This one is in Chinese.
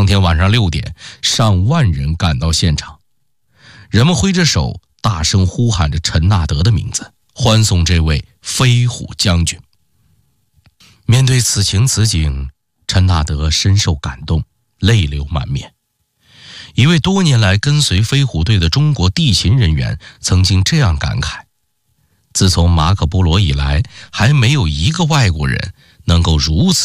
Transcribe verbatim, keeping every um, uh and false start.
当天晚上六点，上万人赶到现场，人们挥着手，大声呼喊着陈纳德的名字，欢送这位飞虎将军。面对此情此景，陈纳德深受感动，泪流满面。一位多年来跟随飞虎队的中国地勤人员曾经这样感慨：自从马可波罗以来，还没有一个外国人能够如此